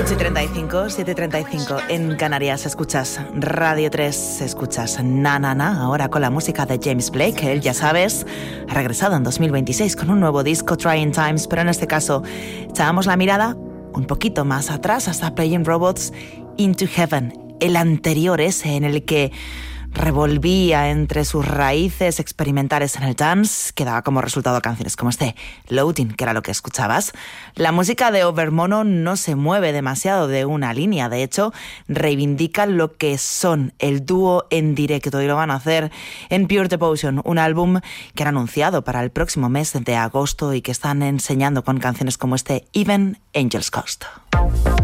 8:35, 7:35 en Canarias. Escuchas Radio 3, escuchas Na Na Na, ahora con la música de James Blake. Él, ya sabes, ha regresado en 2026 con un nuevo disco, Trying Times, pero en este caso echábamos la mirada un poquito más atrás hasta Playing Robots Into Heaven, el anterior, ese en el que revolvía entre sus raíces experimentales en el dance, que daba como resultado canciones como este Loading, que era lo que escuchabas. La música de Overmono no se mueve demasiado de una línea, de hecho reivindica lo que son el dúo en directo, y lo van a hacer en Pure Devotion, un álbum que han anunciado para el próximo mes de agosto y que están enseñando con canciones como este Even Angel's Cost.